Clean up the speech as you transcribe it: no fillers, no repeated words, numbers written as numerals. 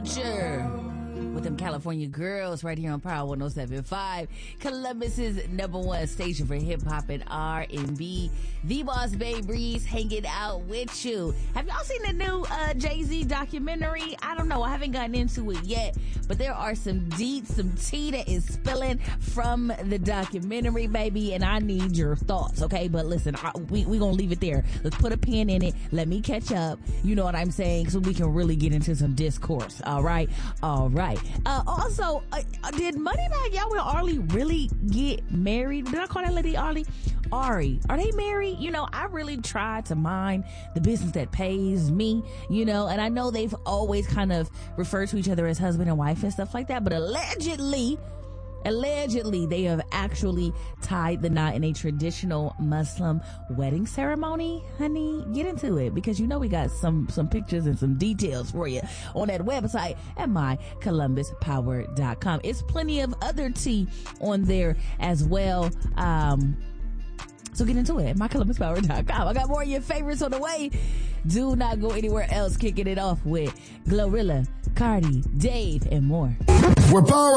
Future with them California girls right here on Power 107.5, Columbus's #1 station for hip hop and R&B. The Boss Babe Breeze hanging out with you. Have y'all seen the new Jay-Z documentary? I don't know. I haven't gotten into it yet, but there are some tea that is spilling from the documentary, baby, and I need your thoughts, okay? But listen, we gonna leave it there. Let's put a pin in it. Let me catch up. You know what I'm saying? So we can really get into some discourse. All right. Also, did Moneybagg Yo and Arlie really get married? Did I call that lady Arlie? Ari. Are they married? You know, I really try to mind the business that pays me, you know, and I know they've always kind of referred to each other as husband and wife and stuff like that, but allegedly, they have actually tied the knot in a traditional Muslim wedding ceremony. Honey, get into it, because you know we got some pictures and some details for you on that website at mycolumbuspower.com. It's plenty of other tea on there as well. So get into it at mycolumbuspower.com. I got more of your favorites on the way. Do not go anywhere else. Kicking it off with Glorilla, Cardi, Dave, and more. We're power.